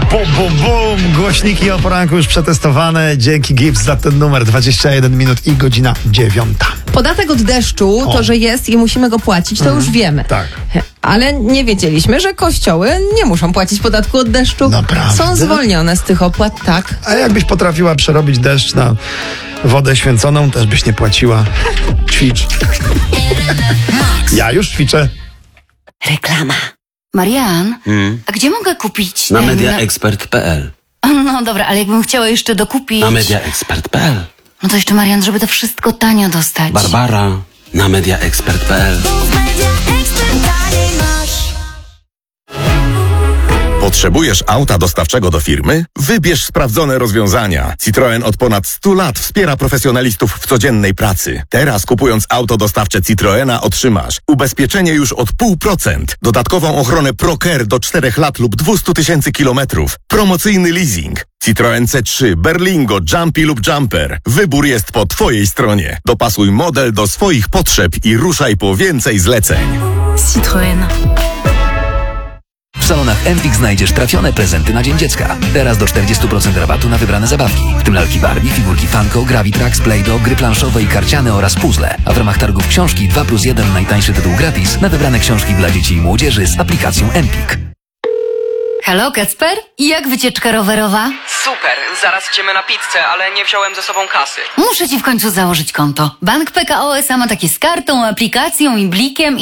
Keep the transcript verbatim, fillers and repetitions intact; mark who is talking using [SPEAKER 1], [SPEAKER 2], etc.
[SPEAKER 1] Bum, bum, bum. Głośniki o poranku już przetestowane. Dzięki Gibbs za ten numer. dwadzieścia jeden minut i godzina dziewiąta.
[SPEAKER 2] Podatek od deszczu,
[SPEAKER 1] O.
[SPEAKER 2] to, że jest i musimy go płacić, to
[SPEAKER 1] Mhm.
[SPEAKER 2] już wiemy.
[SPEAKER 1] Tak.
[SPEAKER 2] Ale nie wiedzieliśmy, że kościoły nie muszą płacić podatku od deszczu.
[SPEAKER 1] Naprawdę?
[SPEAKER 2] Są zwolnione z tych opłat, tak.
[SPEAKER 1] A jakbyś potrafiła przerobić deszcz na wodę święconą, też byś nie płaciła. Ćwicz. Ja już ćwiczę.
[SPEAKER 3] Reklama. Marian,
[SPEAKER 4] Hmm?
[SPEAKER 3] a gdzie mogę kupić...
[SPEAKER 4] Na
[SPEAKER 3] em,
[SPEAKER 4] mediaexpert kropka p l.
[SPEAKER 3] No dobra, ale jakbym chciała jeszcze dokupić...
[SPEAKER 4] Na mediaexpert kropka p l.
[SPEAKER 3] No to jeszcze, Marian, żeby to wszystko tanio dostać.
[SPEAKER 4] Barbara. Na mediaexpert kropka p l.
[SPEAKER 5] Potrzebujesz auta dostawczego do firmy? Wybierz sprawdzone rozwiązania. Citroen od ponad stu lat wspiera profesjonalistów w codziennej pracy. Teraz kupując auto dostawcze Citroena otrzymasz ubezpieczenie już od pół procent, dodatkową ochronę ProCare do czterech lat lub dwieście tysięcy kilometrów, promocyjny leasing. Citroen C trzy, Berlingo, Jumpy lub Jumper. Wybór jest po Twojej stronie. Dopasuj model do swoich potrzeb i ruszaj po więcej zleceń.
[SPEAKER 3] Citroen.
[SPEAKER 6] W salonach Empik znajdziesz trafione prezenty na Dzień Dziecka. Teraz do czterdzieści procent rabatu na wybrane zabawki, w tym lalki Barbie, figurki Funko, Gravitrax, Play-Doh, gry planszowe i karciane oraz puzzle. A w ramach targów książki dwa plus jeden najtańszy tytuł gratis na wybrane książki dla dzieci i młodzieży z aplikacją Empik.
[SPEAKER 3] Halo, Kacper? I jak wycieczka rowerowa?
[SPEAKER 7] Super, zaraz idziemy na pizzę, ale nie wziąłem ze sobą kasy.
[SPEAKER 3] Muszę ci w końcu założyć konto. Bank P K O S A ma takie z kartą, aplikacją i blikiem